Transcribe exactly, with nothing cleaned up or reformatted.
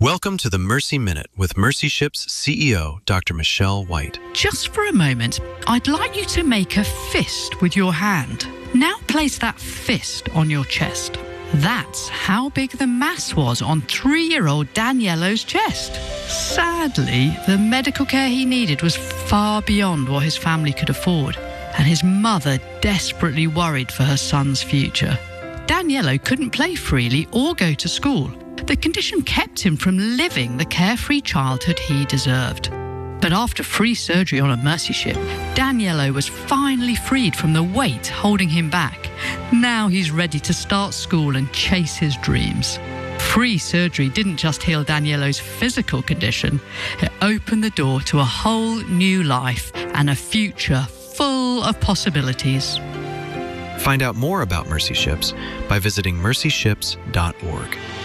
Welcome to the Mercy Minute with Mercy Ships C E O, Doctor Michelle White. Just for a moment, I'd like you to make a fist with your hand. Now place that fist on your chest. That's how big the mass was on three-year-old Daniello's chest. Sadly, the medical care he needed was far beyond what his family could afford, and his mother desperately worried for her son's future. Daniello couldn't play freely or go to school. The condition kept him from living the carefree childhood he deserved. But after free surgery on a Mercy ship, Daniello was finally freed from the weight holding him back. Now he's ready to start school and chase his dreams. Free surgery didn't just heal Daniello's physical condition, it opened the door to a whole new life and a future full of possibilities. Find out more about Mercy Ships by visiting mercy ships dot org.